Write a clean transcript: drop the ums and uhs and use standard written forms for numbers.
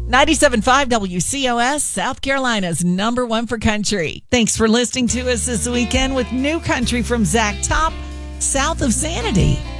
97.5 WCOS, South Carolina's number one for country. Thanks for listening to us this weekend with new country from Zach Top, South of Sanity.